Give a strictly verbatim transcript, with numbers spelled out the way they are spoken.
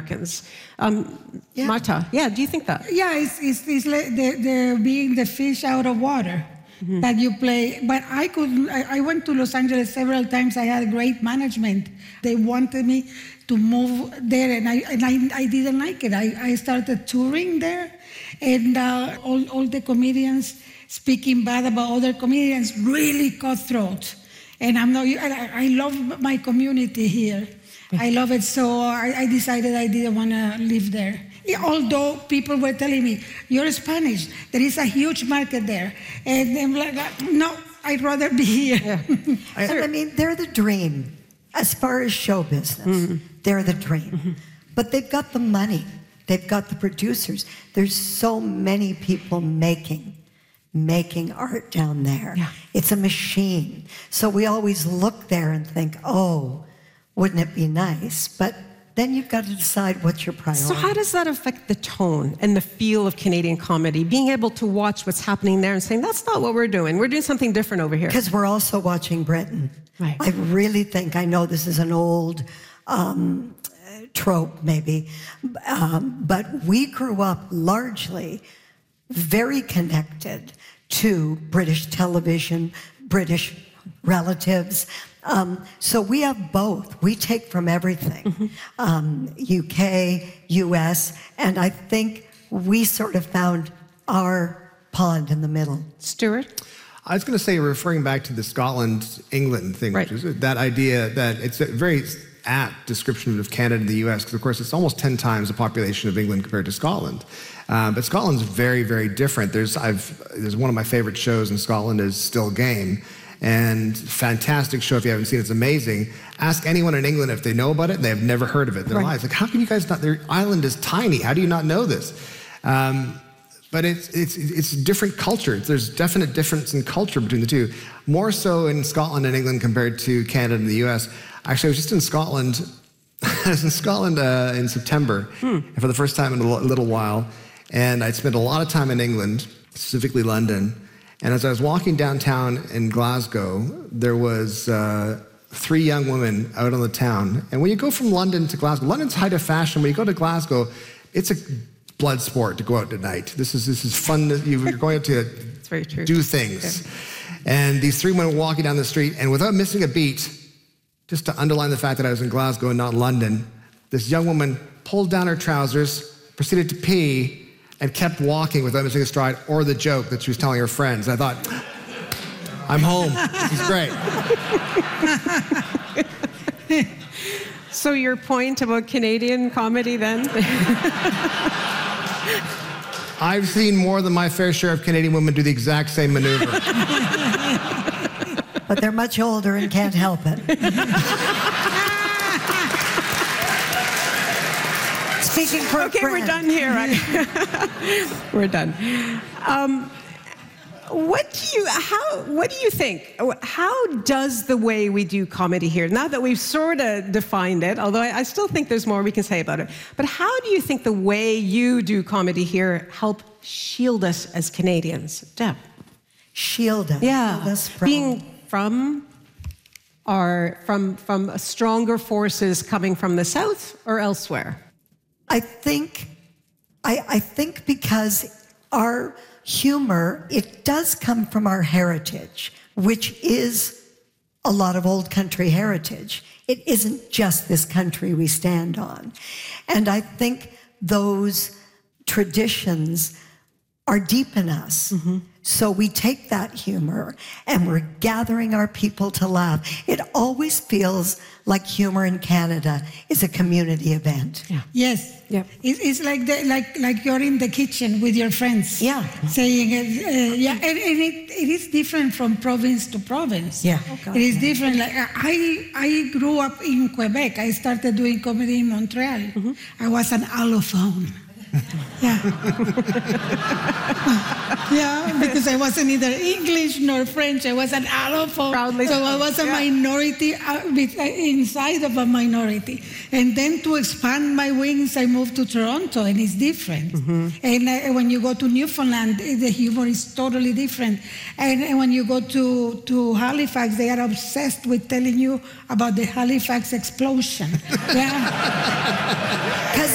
Americans. Um, Yeah. Marta, yeah, do you think that? Yeah, it's, it's, it's like the, the being the fish out of water mm-hmm. that you play. But I could. I, I went to Los Angeles several times. I had great management. They wanted me to move there, and I and I, I didn't like it. I, I started touring there, and uh, all all the comedians speaking bad about other comedians, really cutthroat. And I'm not. I, I love my community here. I love it. So I, I decided I didn't want to live there. Yeah, although people were telling me, you're Spanish, there is a huge market there. And I'm like, no, I'd rather be here. Yeah. I, I mean, they're the dream. As far as show business, mm-hmm. they're the dream. Mm-hmm. But they've got the money. They've got the producers. There's so many people making, making art down there. Yeah. It's a machine. So we always look there and think, oh, wouldn't it be nice? But then you've got to decide what's your priority. So how does that affect the tone and the feel of Canadian comedy? Being able to watch what's happening there and saying, that's not what we're doing. We're doing something different over here. Because we're also watching Britain. Right. I really think, I know this is an old um, trope maybe, um, but we grew up largely very connected to British television, British relatives. Um, so we have both. We take from everything, mm-hmm. um, U K, U S, and I think we sort of found our pond in the middle. Stuart? I was going to say, referring back to the Scotland-England thing, right. which is that idea that it's a very apt description of Canada and the U S, because of course it's almost ten times the population of England compared to Scotland. Um, but Scotland's very, very different. There's, I've, there's one of my favorite shows in Scotland is Still Game. And fantastic show if you haven't seen it. It's amazing. Ask anyone in England if they know about it, and they have never heard of it in their right. lives. Like, how can you guys not? Their island is tiny. How do you not know this? Um, but it's it's it's different culture. There's definite difference in culture between the two. More so in Scotland and England compared to Canada and the U S. Actually, I was just in Scotland. I was in Scotland uh, in September hmm. for the first time in a little while, and I'd spent a lot of time in England, specifically London. And as I was walking downtown in Glasgow, there was uh, three young women out on the town. And when you go from London to Glasgow, London's height of fashion. When you go to Glasgow, it's a blood sport to go out at night. This is this is fun. You're going out to it's very true. do things. Okay. And these three women were walking down the street, and without missing a beat, just to underline the fact that I was in Glasgow and not London, this young woman pulled down her trousers, proceeded to pee, and kept walking without missing a stride or the joke that she was telling her friends. I thought, I'm home. This is great. So your point about Canadian comedy then? I've seen more than my fair share of Canadian women do the exact same maneuver. But they're much older and can't help it. Speaking for okay, friend. we're done here. We're done. Um, what do you? How? What do you think? How does the way we do comedy here? Now that we've sort of defined it, although I, I still think there's more we can say about it. But how do you think the way you do comedy here help shield us as Canadians, Deb? Shield us. Yeah, Shield us from being from. Or from from stronger forces coming from the south or elsewhere. I think, I, I think because our humor, it does come from our heritage, which is a lot of old country heritage. It isn't just this country we stand on. And I think those traditions are deep in us. Mm-hmm. So we take that humor and we're gathering our people to laugh. It always feels like humor in Canada is a community event. Yeah. Yes. Yep. It, it's like the, like like you're in the kitchen with your friends. Yeah. Saying it. Uh, yeah, and, and it, it is different from province to province. Yeah. Oh, God, it is yeah. different. Like I I grew up in Quebec. I started doing comedy in Montreal. Mm-hmm. I was an allophone. Yeah. Yeah, because I wasn't either English nor French. I was an allophone. Proudly so I was a yeah. minority inside of a minority. And then to expand my wings, I moved to Toronto, and it's different. Mm-hmm. And uh, when you go to Newfoundland, the humor is totally different. And, and when you go to, to Halifax, they are obsessed with telling you about the Halifax explosion. Yeah.